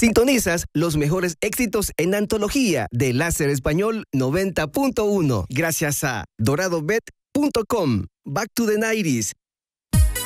Sintonizas los mejores éxitos en antología de Láser Español 90.1 gracias a doradobet.com. Back to the 90s,